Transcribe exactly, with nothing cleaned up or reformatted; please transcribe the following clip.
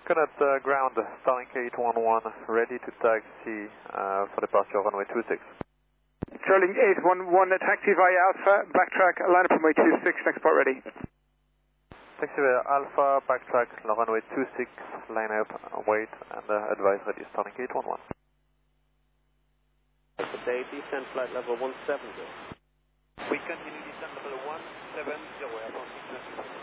Connect uh, ground, Starlink eight one one, ready to taxi uh, for departure runway two six. Starlink eight one one, taxi via Alpha, backtrack, line up runway two six, next port ready. Taxi via Alpha, backtrack, runway two six, line up, wait, and uh, advise ready, Starlink eight one one. Today, descent flight level one seven zero. We continue descent level one seven zero,